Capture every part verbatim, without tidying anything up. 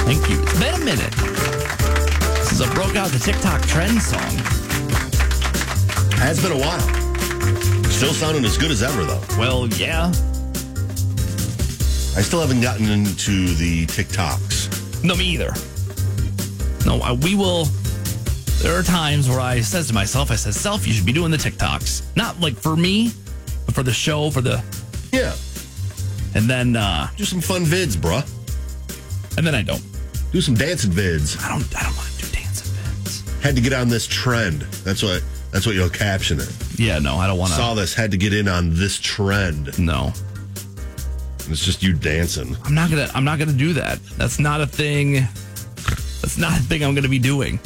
Thank you. It's been a minute since I broke out the TikTok trend song. Has been a while. Still sounding as good as ever, though. Well, yeah. I still haven't gotten into the TikToks. No, me either. No, I, we will. There are times where I says to myself, I says, Self, you should be doing the TikToks. Not like for me, but for the show, for the... Yeah. And then... uh Do some fun vids, bruh. And then I don't. Do some dancing vids. I don't I don't want to do dancing vids. Had to get on this trend. That's what that's what you'll caption it. Yeah, no, I don't want to. Saw this, had to get in on this trend. No. It's just you dancing. I'm not gonna I'm not gonna do that. That's not a thing. That's not a thing I'm gonna be doing.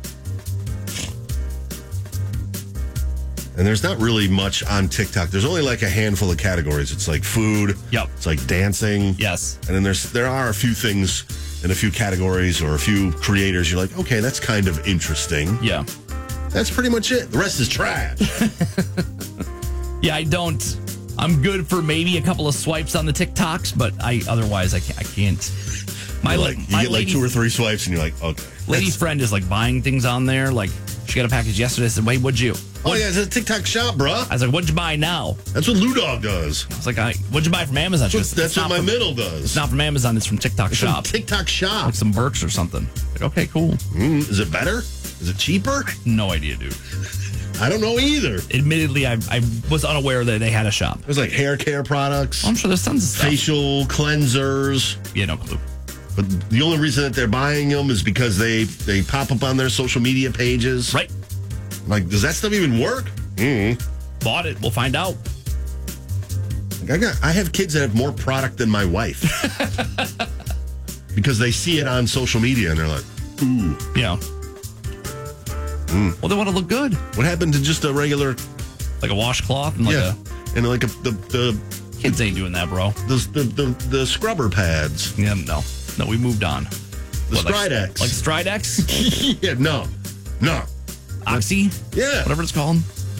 And there's not really much on TikTok. There's only like a handful of categories. It's like food. Yep. It's like dancing. Yes. And then there's there are a few things in a few categories or a few creators. You're like, okay, that's kind of interesting. Yeah. That's pretty much it. The rest is trash. Yeah, I don't. I'm good for maybe a couple of swipes on the TikToks, but I otherwise I can't. I can't. My You're like like, you my get like lady, two or three swipes and you're like, okay. lady friend is like buying things on there. Like she got a package yesterday. I said, wait, what'd you? Oh, yeah, it's a TikTok shop, bruh. I was like, what'd you buy now? That's what Lou Dog does. I was like, I, what'd you buy from Amazon? She That's, goes, that's "It's what not my from- middle does. It's not from Amazon. It's from TikTok It's from shop. TikTok shop. Like some Birks or something. Like, okay, cool. Mm, is it better? Is it cheaper? No idea, dude. I don't know either. Admittedly, I, I was unaware that they had a shop. There's like hair care products, I'm sure there's tons of stuff. facial cleansers. Yeah, no clue. But the only reason that they're buying them is because they, they pop up on their social media pages. Right. Like, does that stuff even work? Mm. Bought it. We'll find out. Like I got, I have kids that have more product than my wife because they see it on social media and they're like, ooh. Yeah. Mm. Well, they want to look good. What happened to just a regular, Like a washcloth and like yeah, and like a the the a... Kids ain't doing that, bro. the the, the, the scrubber pads, Yeah, no. No, we moved on. the What, like- Stridex. Like Stridex? yeah, no, no, Oxy? yeah. Whatever it's called.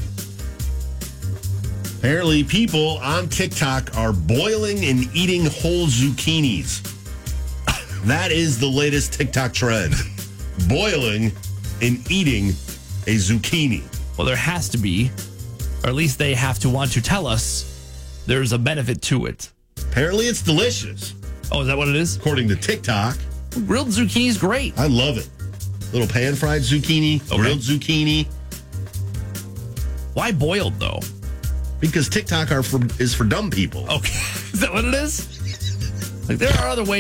Apparently, people on TikTok are boiling and eating whole zucchinis. That is the latest TikTok trend. Boiling and eating a zucchini. Well, there has to be, or at least they have to want to tell us there's a benefit to it. Apparently, it's delicious. Oh, is that what it is? According to TikTok, Grilled zucchini is great. I love it. Little pan-fried zucchini, Okay. grilled zucchini. Why boiled, though? Because TikTok are for, is for dumb people. Okay. Is that what it is? Like, there are other ways.